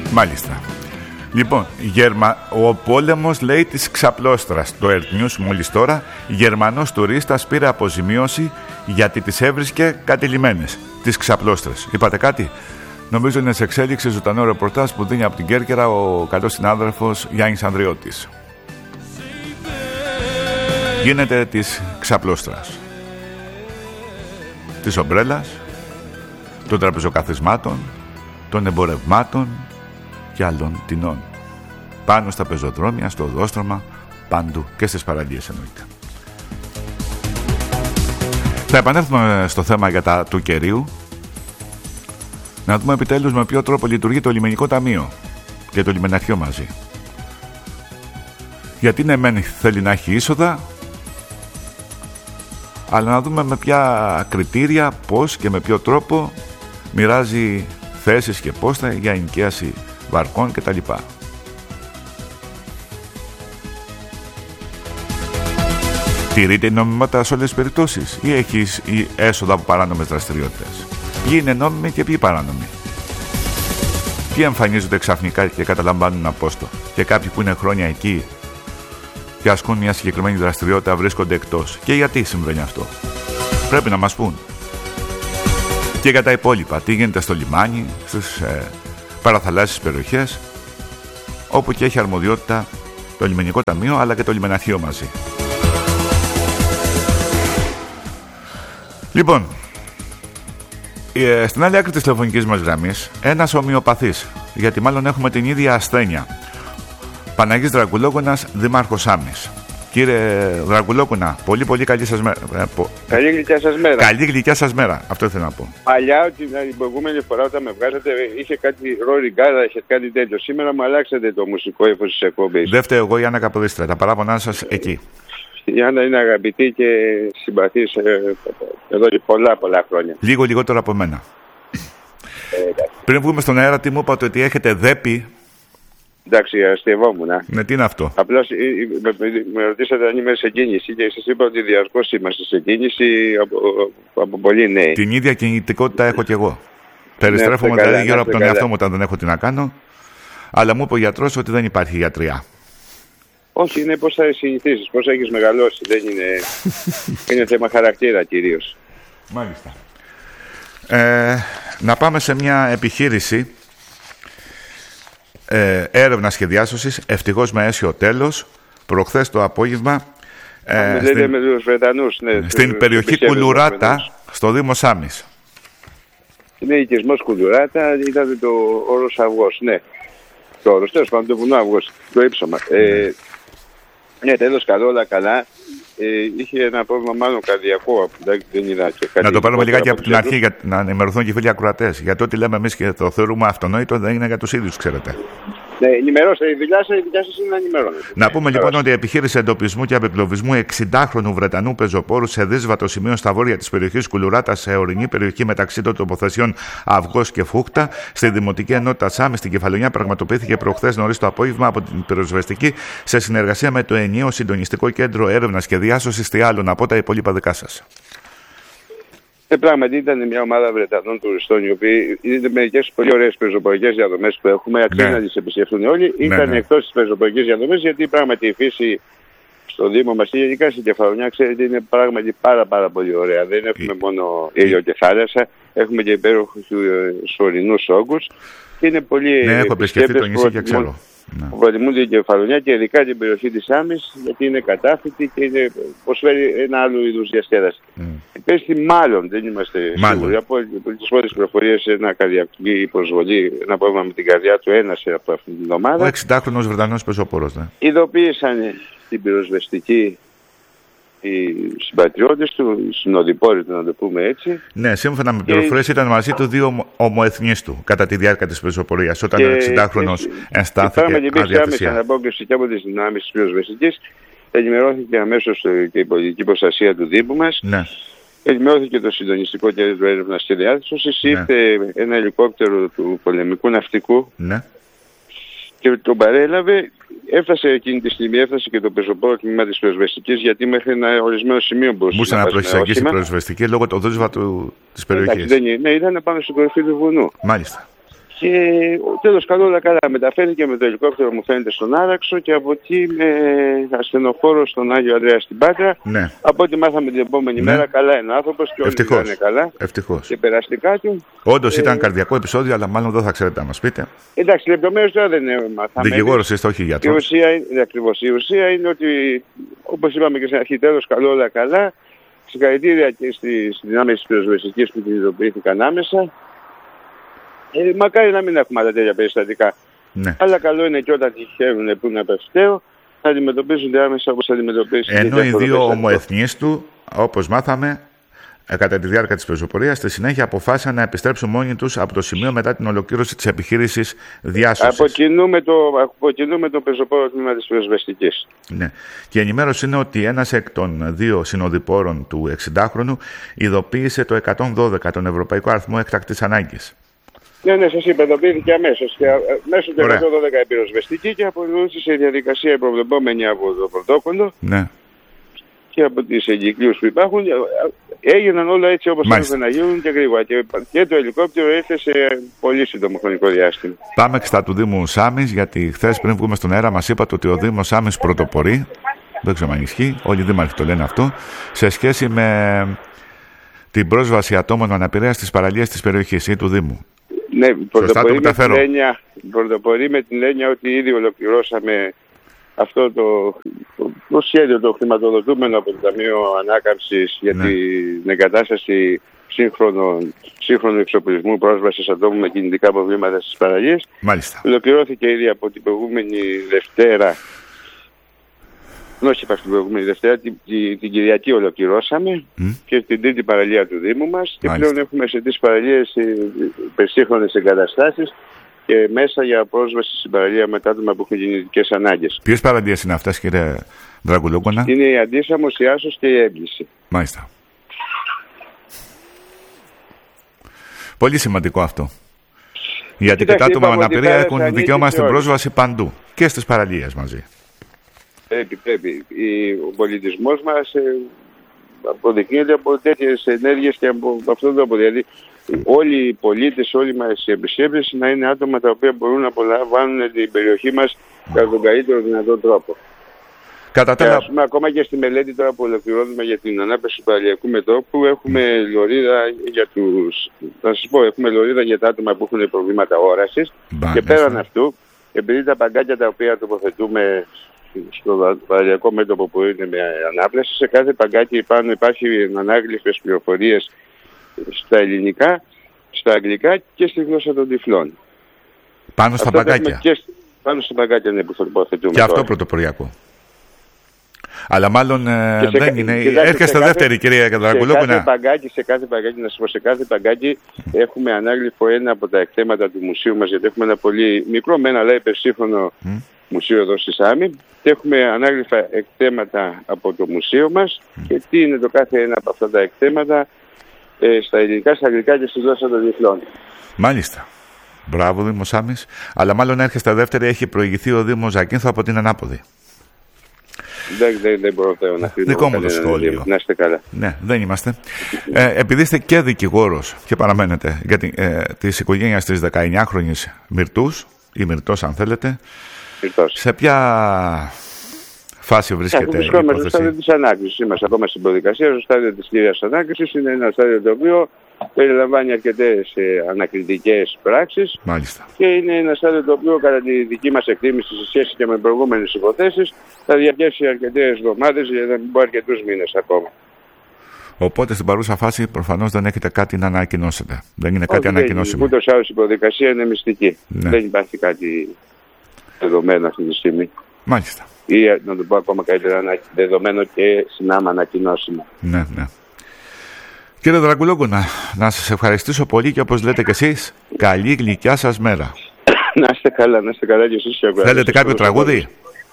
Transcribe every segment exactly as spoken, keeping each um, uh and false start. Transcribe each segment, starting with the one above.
Μάλιστα. Λοιπόν, Γερμα... ο πόλεμος, λέει, της ξαπλώστρας. Το Earth News μόλις τώρα, Γερμανός τουρίστας πήρε αποζημίωση γιατί τις έβρισκε κατηλημμένες, τις ξαπλώστρες. Είπατε κάτι? Νομίζω είναι σε εξέλιξη ζωντανό ρεπορτάζ που δίνει από την Κέρκυρα ο καλός συνάδελφος Γιάννης Ανδριώτης. Γίνεται της ξαπλώστρας, της ομπρέλας, των τραπεζοκαθισμάτων, των εμπορευμάτων και άλλων τεινών. Πάνω στα πεζοδρόμια, στο οδόστρωμα, παντού και στις παραλίες εννοείται. Θα επανέλθουμε στο θέμα για τα του κερίου. Να δούμε επιτέλους με ποιο τρόπο λειτουργεί το λιμενικό ταμείο και το λιμεναρχείο μαζί. Γιατί ναι, μεν θέλει να έχει είσοδα, αλλά να δούμε με ποια κριτήρια, πώς και με ποιο τρόπο μοιράζει θέσεις και πόστα για ενοικίαση βαρκών κτλ. Τηρείται η νομιμότητα σε όλες τις περιπτώσεις ή έχει έσοδα από παράνομες δραστηριότητες? Ποιοι είναι νόμιμοι και ποιοι παράνομοι? Ποιοι εμφανίζονται ξαφνικά και καταλαμβάνουν απόστο, και κάποιοι που είναι χρόνια εκεί και ασκούν μια συγκεκριμένη δραστηριότητα βρίσκονται εκτός? Και γιατί συμβαίνει αυτό? Πρέπει να μας πούν. Και για τα υπόλοιπα, τι γίνεται στο λιμάνι, στις ε, παραθαλάσσιες περιοχές, όπου και έχει αρμοδιότητα το λιμενικό ταμείο αλλά και το λιμεναρχείο μαζί. Λοιπόν, ε, στην άλλη άκρη της τηλεφωνικής μας γραμμής, ένας ομοιοπαθής, γιατί μάλλον έχουμε την ίδια ασθένεια. Παναγής Δραγκουλόκουνας, δήμαρχος Σάμης. Κύριε Δραγκουλόκουνα, πολύ πολύ καλή σας μέρα. Καλή γλυκιά σας μέρα. Καλή γλυκιά σας μέρα, αυτό ήθελα να πω. Παλιά, την προηγούμενη φορά όταν με βγάζατε, είχε κάτι ρόριγκάρα, είχε κάτι τέτοιο. Σήμερα μου αλλάξατε το μουσικό ύφος της εκπομπής. Δεν φταίω εγώ, η Άννα Καποδίστρα, τα παράπονά σας εκεί. Η Άννα είναι αγαπητή και συμπαθής ε, εδώ και πολλά πολλά χρόνια. Λίγο λιγότερο από μένα. Ε, Πριν βγούμε στον αέρα, τι μου είπατε, ότι έχετε δέπη? Εντάξει, αστευόμουν. Ναι, τι είναι αυτό? Απλώς με, με ρωτήσατε αν είμαι σε κίνηση και σας είπα ότι διαρκώς είμαστε σε κίνηση από, από πολύ νέοι. Την ίδια κινητικότητα έχω κι εγώ. Περιστρέφομαι ναι, δηλαδή γύρω από τον εαυτό μου όταν δεν έχω τι να κάνω. Αλλά μου είπε ο γιατρός ότι δεν υπάρχει γιατριά. Όχι, είναι πώς θα συνηθίσεις, πώς θα έχεις μεγαλώσει. Δεν είναι, είναι θέμα χαρακτήρα κυρίως. Μάλιστα. Ε, να πάμε σε μια επιχείρηση ε, έρευνας και διάσωσης, ευτυχώς με αίσιο τέλος, προχθές το απόγευμα. Ε, στην, με τους Βρετανούς, ναι, στην περιοχή Κουλουράτα, στο Δήμο Σάμης. Είναι οικισμός Κουλουράτα, ήταν το όρος Αυγός, ναι. Το όρος, τέλος πάντων, το βουνό Αυγός, το ύψωμα. Ε, ναι, τέλος καλό, όλα καλά. Ε, είχε ένα πρόβλημα μάλλον καρδιακό. Δεν είδα και κάτι. Να το πάρουμε λιγάκι από την αρχή για να ενημερωθούν και οι φίλοι ακροατές. Γιατί ό,τι λέμε εμείς και το θεωρούμε αυτονόητο δεν είναι για τους ίδιους, ξέρετε. Ναι, ενημερώστε, η δουλειά σας, η δουλειά σας είναι να ενημερώνετε. Να πούμε λοιπόν ότι η επιχείρηση εντοπισμού και απεπλωβισμού εξηντάχρονου Βρετανού πεζοπόρου σε δύσβατο σημείο στα βόρεια της περιοχής Κουλουράτα, σε ορεινή περιοχή μεταξύ των τοποθεσιών Αυγός και Φούχτα, στη Δημοτική Ενότητα Σάμη στην Κεφαλονιά, πραγματοποιήθηκε προχθές νωρίς το απόγευμα από την πυροσβεστική σε συνεργασία με το ενιαίο συντονιστικό κέντρο έρευνας και διάσωσης. Τι άλλο να πω, τα υπόλοιπα δικά σας? Ε, πράγματι ήταν μια ομάδα Βρετανών τουριστών, οι οποίοι είναι μερικές πολύ ωραίες πεζοπορικές διαδρομές που έχουμε, αξίζει ναι. να τις επισκεφτούν όλοι. Ναι, ήταν ναι. εκτός της πεζοπορικής διαδρομής, γιατί πράγματι η φύση στο Δήμο μας και γενικά στην Κεφαλονιά, ξέρετε, είναι πράγματι πάρα πάρα πολύ ωραία. Δεν έχουμε μόνο ήλιο και θάλασσα, έχουμε και υπέροχους ορεινούς όγκους. Είναι πολύ ναι, έχω επισκεφτεί το νησί και ξέρω. Που προτιμούν την Κεφαλονιά και ειδικά την περιοχή της Σάμης, γιατί είναι κατάφυτη και είναι, προσφέρει ένα άλλο είδους διασκέδαση. Mm. Πέστη μάλλον, δεν είμαστε μάλλον. σίγουροι. Από τις πρώτες πληροφορίες, ένα καρδιακή προσβολή, ένα πρόβλημα με την καρδιά του ένας από αυτήν την εβδομάδα. Ο εξηντάχρονος Βρετανός πεζοπόρος, ναι. Ειδοποίησαν την πυροσβεστική οι συμπατριώτες του, οι συνοδοιπόροι του, να το πούμε έτσι. Ναι, σύμφωνα με πληροφορίες και... ήταν μαζί του δύο ομοεθνείς του κατά τη διάρκεια της πεζοπορίας, όταν ο εξηντάχρονος ενστάθηκε αδιαθεσία. Και άμεση αναπόκριση και από τις δυνάμεις της πυροσβεστικής. Ενημερώθηκε αμέσως και η πολιτική προστασία του Δήμου μας. Ναι. Ενημερώθηκε το συντονιστικό κέντρο έρευνας και διάσωσης. Ναι. Ήρθε ένα ελικόπτερο του πολεμικού ναυτικού. Ναι. Και τον παρέλαβε. Έφτασε εκείνη τη στιγμή, έφτασε και το πεζοπόρο τμήμα της πυροσβεστικής, γιατί μέχρι ένα ορισμένο σημείο μπορούσε να, να προσεγγίσει η πυροσβεστική λόγω του δύσβατου της περιοχής. Εντάξει, δεν είναι, ναι, ήταν πάνω στην κορυφή του βουνού. Μάλιστα. Και τέλος καλό όλα καλά. Μεταφέρθηκε με το ελικόπτερο μου φαίνεται στον Άραξο και από εκεί με ασθενοφόρο στον Άγιο Ανδρέα στην Πάτρα. Ναι. Από ό,τι μάθαμε την επόμενη ναι. μέρα καλά είναι ο άνθρωπος και όλοι είναι καλά. Ευτυχώς. Και περαστικά του. Όντως ε... ήταν καρδιακό επεισόδιο, αλλά μάλλον δεν θα ξέρετε να μας πείτε. Εντάξει, λεπτομέρειες τώρα δεν μάθαμε. Δικηγόρος είστε, όχι γιατρός. Η ουσία είναι, ακριβώς, η ουσία είναι ότι, όπως είπαμε και στην αρχή, τέλος καλό όλα καλά. Συγχαρητήρια και στις δυνάμεις της πυροσβεστικής που κινητοποιήθηκαν άμεσα. Ε, μακάρι να μην έχουμε άλλα τέτοια περιστατικά. Ναι. Αλλά καλό είναι και όταν τυχαίνουν που είναι απευσταίο να αντιμετωπίζονται άμεσα όπως αντιμετωπίζουν. Ενώ οι δύο ομοεθνείς του, όπως μάθαμε, κατά τη διάρκεια της πεζοπορίας, στη συνέχεια αποφάσισαν να επιστρέψουν μόνοι τους από το σημείο μετά την ολοκλήρωση της επιχείρησης διάσωσης. Αποκινούμε το, από το πεζοπόρο τμήμα της πυροσβεστικής. Ναι. Και η ενημέρωση είναι ότι ένας εκ των δύο συνοδοιπόρων του εξηντάχρονου ειδοποίησε το εκατόν δώδεκα, τον Ευρωπαϊκό Αριθμό Έκτακτης Ανάγκης. Ναι, ναι, σας είπα, ειδοποιήθηκε αμέσως. Και μέσω του εκατόν δώδεκα η πυροσβεστική και ακολούθησε σε διαδικασία προβλεπόμενη από το πρωτόκολλο. Ναι. Και από τις εγκυκλίους που υπάρχουν, έγιναν όλα έτσι όπως έπρεπε να γίνουν και γρήγορα. Και, και το ελικόπτερο ήρθε σε πολύ σύντομο χρονικό διάστημα. Πάμε και στα του Δήμου Σάμης, γιατί χθες πριν βγούμε στον αέρα μας είπατε ότι ο Δήμος Σάμης πρωτοπορεί. Δεν ξέρω αν ισχύει, όλοι οι δήμαρχοι το λένε αυτό, σε σχέση με την πρόσβαση ατόμων με αναπηρία στις παραλίες της περιοχής ή του Δήμου. Ναι, πρωτοπορεί με, την έννοια, πρωτοπορεί με την έννοια ότι ήδη ολοκληρώσαμε αυτό το, το, το σχέδιο, το χρηματοδοτούμενο από το Ταμείο Ανάκαμψης για ναι. την εγκατάσταση σύγχρονου, σύγχρονου εξοπλισμού πρόσβασης ατόμων με κινητικά προβλήματα στις παραλίες. Μάλιστα. Ολοκληρώθηκε ήδη από την προηγούμενη Δευτέρα. Όχι, είπα στην προηγούμενη Δευτέρα, την, την, την Κυριακή ολοκληρώσαμε mm. και την τρίτη παραλία του Δήμου μας. Μάλιστα. Και πλέον έχουμε σε τις παραλίες υπερσύγχρονες εγκαταστάσεις και μέσα για πρόσβαση στην παραλία με τα άτομα που έχουν γεννητικές ανάγκες. Ποιες παραλίες είναι αυτές, κύριε Δραγκουλόκονα? Είναι η Αντίσαμος, η Άσος και η Έμπληση. Μάλιστα. Πολύ σημαντικό αυτό. Γιατί και τα άτομα με αναπηρία έχουν δικαίωμα στην πρόσβαση παντού και στις παραλίες μαζί. Πρέπει, πρέπει. Ο πολιτισμός μας ε, αποδεικνύεται από τέτοιες ενέργειες και από αυτόν τον τρόπο. Δηλαδή όλοι οι πολίτες, όλοι μας οι επισκέπτες να είναι άτομα τα οποία μπορούν να απολαμβάνουν την περιοχή μας κατά τον καλύτερο δυνατό τρόπο. Κατά τέλος, ας πούμε, ακόμα και στη μελέτη τώρα που ολοκληρώνουμε για την ανάπτυξη του παραλιακού μετώπου έχουμε λωρίδα για τους, θα σας πω, έχουμε λωρίδα για τα άτομα που έχουν προβλήματα όρασης και πέραν αυτού, επειδή τα παγκάκια τα οποία τοποθετούμε στο παραλιακό μέτωπο που είναι με ανάπλαση, σε κάθε παγκάκι πάνω υπάρχει ανάγλυφες πληροφορίες στα ελληνικά, στα αγγλικά και στη γλώσσα των τυφλών. Πάνω στα παγκάκια. Και πάνω στα παγκάκια είναι που θα τοποθετούμε. Και αυτό τώρα. Πρωτοποριακό. Αλλά μάλλον ε, δεν κα... είναι. Έρχεστε δεύτερη, κυρία Δραγκουλόκονα. Σε κάθε παγκάκι, σε κάθε παγκάκι, να σας πω, σε κάθε παγκάκι έχουμε ανάγλυφο ένα από τα εκθέματα του μουσείου μας, γιατί έχουμε ένα πολύ μικρό μένα αλλά υπερσύγχρονο mm. μουσείο εδώ στη Σάμη. Και έχουμε ανάγλυφα εκθέματα από το μουσείο μας mm. και τι είναι το κάθε ένα από αυτά τα εκθέματα ε, στα ελληνικά, στα αγγλικά και στη γλώσσα των διεθνών. Μάλιστα. Μπράβο, Δήμο Σάμης. Αλλά μάλλον έρχεστε δεύτερη, έχει προηγηθεί ο Δήμος Ζακίνθου από την Ανάποδη. Δεν, δεν, δεν μπορώ να κρίνω. Δικό μου το σχόλιο. Να είστε καλά. Ναι, δεν είμαστε. Ε, επειδή είστε και δικηγόρος και παραμένετε για την, ε, της οικογένειας της δεκαεννιάχρονης Μυρτούς, ή Μυρτός αν θέλετε, Μυρτός. Σε ποια φάση βρίσκεται η υπόθεση? Στο στάδιο της ανάκρισης. Είμαστε ακόμα στην προδικασία. Στο στάδιο της κυρίας ανάκρισης είναι ένα στάδιο το οποίο περιλαμβάνει αρκετές ε, ανακριτικές πράξεις. Μάλιστα. Και είναι ένα στάδιο το οποίο κατά τη δική μας εκτίμηση σε σχέση και με προηγούμενες υποθέσεις θα διαρκέσει αρκετές εβδομάδες, για να μην πω αρκετούς μήνες ακόμα. Οπότε στην παρούσα φάση προφανώς δεν έχετε κάτι να ανακοινώσετε. Δεν είναι κάτι ανακοινώσιμο. Ούτως ή άλλως η προδικασία είναι μυστική. Ναι. Δεν υπάρχει κάτι δεδομένο αυτή τη στιγμή. Μάλιστα. Ή να το πω ακόμα καλύτερα, δεδομένο και συνάμα ανακοινώσιμο. Ναι, ναι. Κύριε Δραγκουλόκονα, να σας ευχαριστήσω πολύ και όπως λέτε και εσείς, καλή γλυκιά σας μέρα. Να είστε καλά, να είστε καλά και εσείς. Θέλετε κάποιο τραγούδι?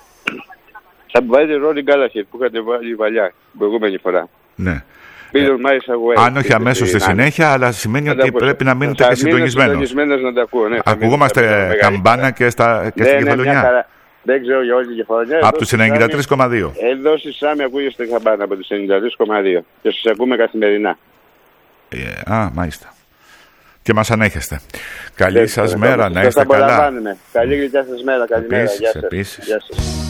Θα μου βάλετε Ρόνι Γκάλαχερ που είχατε βάλει παλιά την προηγούμενη φορά. Ναι. Ε, αν όχι αμέσως στη συνέχεια, αλλά σημαίνει ότι πρέπει να μείνετε και συντονισμένος. Ναι, ακουγόμαστε καμπάνα και, στα, και ναι, στην ναι, Κεφαλονιά. Δεν ξέρω για όλη τη Κεφαλονιά. Από τους ενενήντα τρία κόμμα δύο. Εδώ στη Σάμη ακούγεστε καμπάνα από τους ενενήντα τρία κόμμα δύο και σας ακούμε καθημερινά. Ε, α, μάλιστα. και μας ανέχεστε. Καλή σας μέρα, να είστε καλά. Καλή γλυκιά σας μέρα. Καλημέρα. Επίσης, Γεια σας. επίσης. Γεια σας.